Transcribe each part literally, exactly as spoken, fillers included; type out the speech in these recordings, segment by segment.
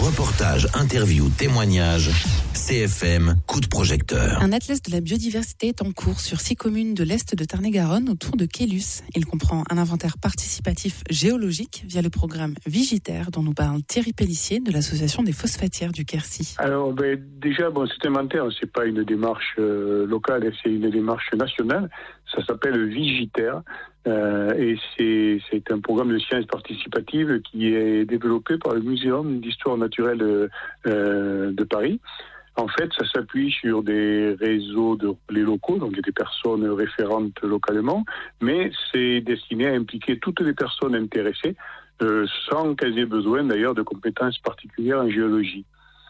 Reportages, interviews, témoignages. C F M, coup de projecteur. Un atlas de la biodiversité est en cours sur six communes de l'Est de Tarn-et-Garonne autour de Quélus. Il comprend un inventaire participatif géologique via le programme Vigitaire dont nous parle Thierry Pellissier de l'association des phosphatières du Quercy. Alors ben, déjà, bon, cet inventaire, c'est pas une démarche euh, locale, c'est une démarche nationale. Ça s'appelle Vigitaire. Euh, et c'est, c'est un programme de sciences participatives qui est développé par le Muséum d'histoire naturelle euh, de Paris. En fait, ça s'appuie sur des réseaux de relais locaux, donc il y a des personnes référentes localement, mais c'est destiné à impliquer toutes les personnes intéressées, euh, sans qu'elles aient besoin d'ailleurs de compétences particulières en géologie.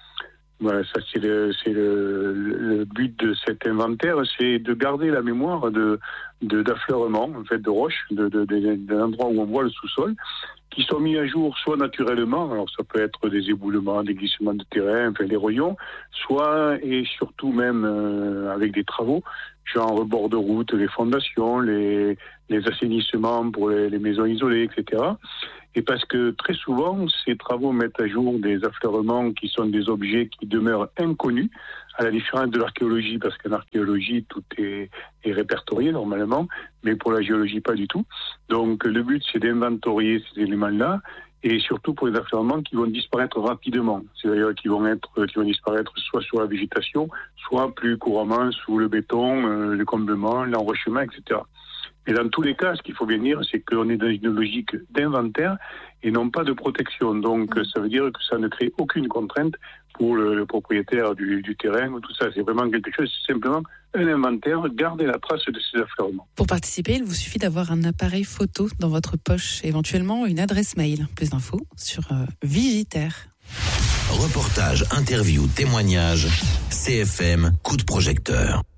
Voilà, ça c'est le, c'est le, le but de cet inventaire, c'est de garder la mémoire de, de d'affleurements, en fait, de roches, de, de, de, d'un endroit où on voit le sous-sol, qui sont mis à jour soit naturellement, alors ça peut être des éboulements, des glissements de terrain, enfin l'érosion, soit et surtout même euh, avec des travaux, genre rebord de route, les fondations, les, les assainissements pour les, les maisons isolées, et cetera. Et parce que très souvent, ces travaux mettent à jour des affleurements qui sont des objets qui demeurent inconnus, à la différence de l'archéologie, parce qu'en archéologie, tout est, est répertorié normalement, mais pour la géologie, pas du tout. Donc le but, c'est d'inventorier ces éléments-là, et surtout pour les affleurements qui vont disparaître rapidement, c'est-à-dire qui vont être, qui vont disparaître soit sur la végétation, soit plus couramment sous le béton, euh, le comblement, l'enrochement, et cetera. Et dans tous les cas, ce qu'il faut bien dire, c'est qu'on est dans une logique d'inventaire et non pas de protection. Donc, ça veut dire que ça ne crée aucune contrainte pour le, le propriétaire du, du terrain ou tout ça. C'est vraiment quelque chose, c'est simplement un inventaire, garder la trace de ces affleurements. Pour participer, il vous suffit d'avoir un appareil photo dans votre poche, éventuellement une adresse mail. Plus d'infos sur euh, Vigitaire. Reportages, interviews, témoignages. C F M, coup de projecteur.